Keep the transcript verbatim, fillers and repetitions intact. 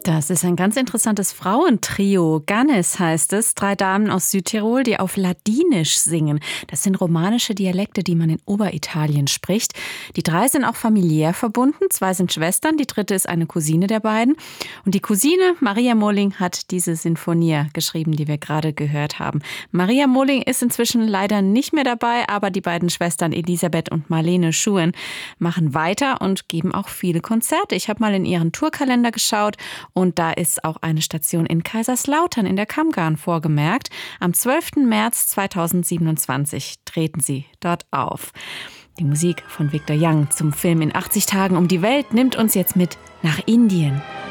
Das ist ein ganz interessantes Frauentrio. Gannes heißt es. Drei Damen aus Südtirol, die auf Ladinisch singen. Das sind romanische Dialekte, die man in Oberitalien spricht. Die drei sind auch familiär verbunden. Zwei sind Schwestern, die dritte ist eine Cousine der beiden. Und die Cousine, Maria Molling, hat diese Sinfonie geschrieben, die wir gerade gehört haben. Maria Molling ist inzwischen leider nicht mehr dabei, aber die beiden Schwestern Elisabeth und Marlene Schuen machen weiter und geben auch viele Konzerte. Ich habe mal in ihren Tourkalender geschaut. Und da ist auch eine Station in Kaiserslautern in der Kammgarn vorgemerkt. Am zwölften März zweitausendsiebenundzwanzig treten sie dort auf. Die Musik von Victor Young zum Film In achtzig Tagen um die Welt nimmt uns jetzt mit nach Indien.